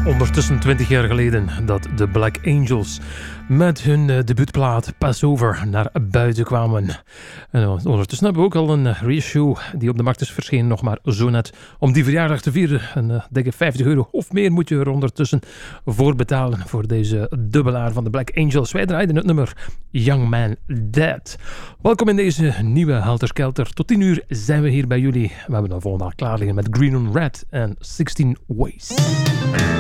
Ondertussen 20 jaar geleden dat de Black Angels met hun debuutplaat Passover naar buiten kwamen. En ondertussen hebben we ook al een reissue die op de markt is verschenen, nog maar zo net. Om die verjaardag te vieren, een dikke €50 of meer moet je er ondertussen voor betalen voor deze dubbelaar van de Black Angels. Wij draaiden het nummer Young Man Dead. Welkom in deze nieuwe Helter Skelter. Tot 10 uur zijn we hier bij jullie. We hebben dan volgende dag klaar liggen met Green on Red en 16 Ways.